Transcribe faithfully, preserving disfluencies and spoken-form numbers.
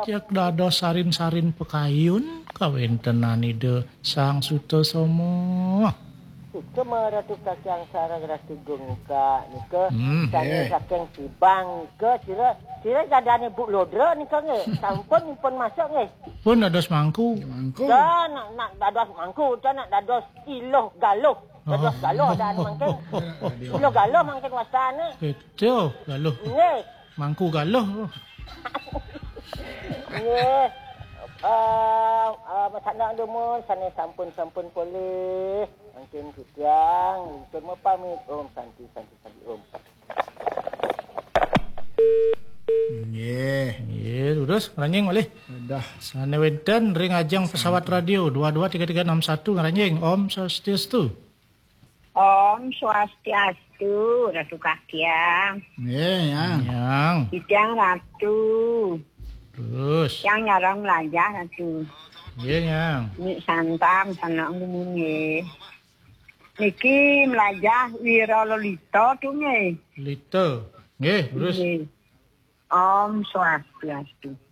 Jak dado sarin-sarin pekayun kawin tenani de sang suto somo. Ika meratu kaki yang sarang ratu gengka nika Hmm, sana eh. saking tibang nika sira sira dadane Bu Lodra nika nge sampun pun masuk nge. Pun ada semangku. Mangkuk. Dan nak nak dados mangku dan nak dados iloh galoh. Dados galoh dan mangken. Iloh galoh mangken wasane. Itu galuh. Nge. Mangku galuh. Nge. Uh, uh, Masana demun sana sampun-sampun boleh. Mungkin kutiang, semua pamit om santi santi santi om. Ye. Ya, terus ngeranjing boleh. Dah. Sana wenten ring ajang pesawat radio dua dua tiga tiga enam satu ngeranjing. Om Swastiastu. Om Swastiastu, Ratu Kakiang. Ye, yang. Yang. Kijang Ratu. Terus. Yang nyarang melajah Ratu. Ya, yang. Ni santam sana ngumunye. Niki melajah Wira Lolita tu nge. Lito. Nggih, terus. Nge. Om Swastiastu.